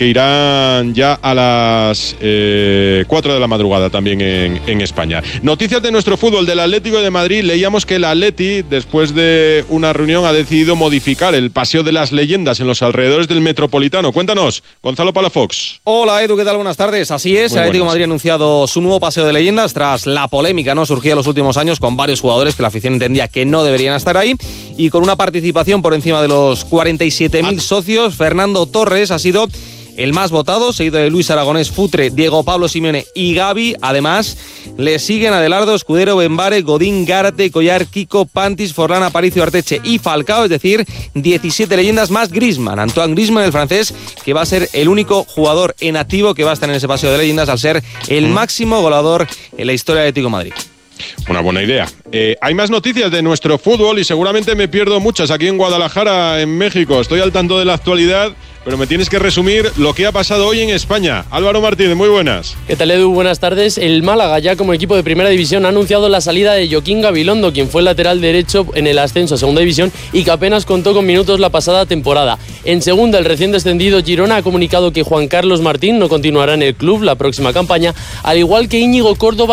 que irán ya a las 4 de la madrugada también en España. Noticias de nuestro fútbol, del Atlético de Madrid. Leíamos que el Atleti, después de una reunión, ha decidido modificar el Paseo de las Leyendas en los alrededores del Metropolitano. Cuéntanos, Gonzalo Palafox. Hola Edu, ¿qué tal? Buenas tardes. Así es, el Atlético de Madrid ha anunciado su nuevo Paseo de Leyendas tras la polémica, ¿no?, surgida en los últimos años con varios jugadores que la afición entendía que no deberían estar ahí, y con una participación por encima de los 47.000 socios. Fernando Torres ha sido el más votado, seguido de Luis Aragonés, Futre, Diego Pablo Simeone y Gavi. Además, le siguen Adelardo, Escudero, Benbare, Godín, Gárate, Collar, Kiko, Pantis, Forlán, Aparicio, Arteche y Falcao, es decir, 17 leyendas más Griezmann. Antoine Griezmann, el francés, que va a ser el único jugador en activo que va a estar en ese Paseo de Leyendas al ser el máximo goleador en la historia del Atlético de Madrid. Una buena idea. Hay más noticias de nuestro fútbol y seguramente me pierdo muchas aquí en Guadalajara, en México. Estoy al tanto de la actualidad, pero me tienes que resumir lo que ha pasado hoy en España. Álvaro Martínez, muy buenas. ¿Qué tal, Edu? Buenas tardes. El Málaga, ya como equipo de primera división, ha anunciado la salida de Joaquín Gabilondo, quien fue el lateral derecho en el ascenso a segunda división y que apenas contó con minutos la pasada temporada. En segunda, el recién descendido Girona ha comunicado que Juan Carlos Martín no continuará en el club la próxima campaña, al igual que Íñigo Córdoba,